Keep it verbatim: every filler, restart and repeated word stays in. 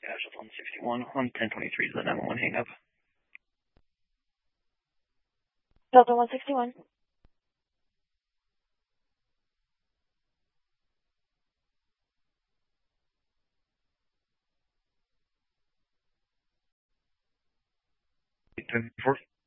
Gosh, it's on sixty-one. On ten twenty-three is the nine one one hang up. Delta one sixty-one. ten four.